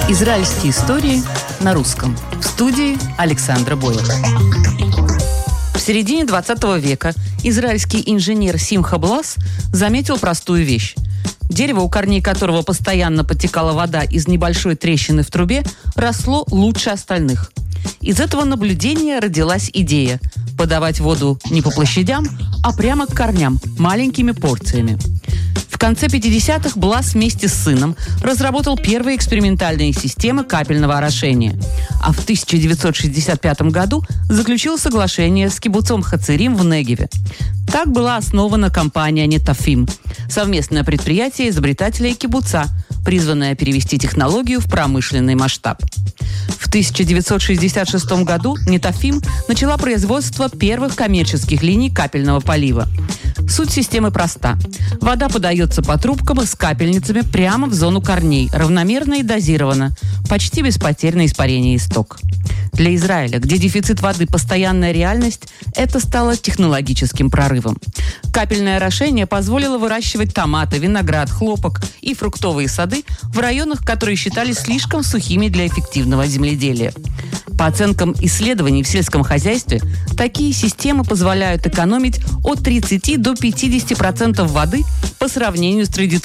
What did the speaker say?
Израильские истории на русском. В студии Александра Бойлер. В середине 20 века израильский инженер Симха Блас заметил простую вещь. Дерево, у корней которого постоянно подтекала вода из небольшой трещины в трубе, росло лучше остальных. Из этого наблюдения родилась идея подавать воду не по площадям, а прямо к корням, маленькими порциями. В конце 50-х Блас вместе с сыном разработал первые экспериментальные системы капельного орошения. А в 1965 году заключил соглашение с кибуцом Хацерим в Негеве. Так была основана компания «Нетафим» – совместное предприятие изобретателя и кибуца, призванное перевести технологию в промышленный масштаб. В 1966 году «Нетафим» начала производство первых коммерческих линий капельного полива. Суть системы проста. Вода подается по трубкам с капельницами прямо в зону корней, равномерно и дозированно, почти без потерь на испарение исток. Для Израиля, где дефицит воды – постоянная реальность, это стало технологическим прорывом. Капельное орошение позволило выращивать томаты, виноград, хлопок и фруктовые сады в районах, которые считались слишком сухими для эффективного земледелия. По оценкам исследований в сельском хозяйстве, такие системы позволяют экономить от 30 до 50% воды по сравнению с традиционными